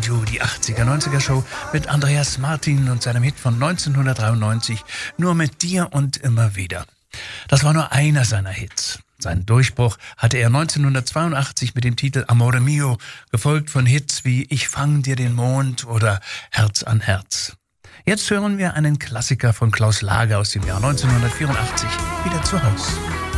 Du, die 80er-90er Show mit Andreas Martin und seinem Hit von 1993, Nur mit dir und immer wieder. Das war nur einer seiner Hits. Seinen Durchbruch hatte er 1982 mit dem Titel Amore Mio, gefolgt von Hits wie Ich fang dir den Mond oder Herz an Herz. Jetzt hören wir einen Klassiker von Klaus Lager aus dem Jahr 1984, Wieder zu Haus.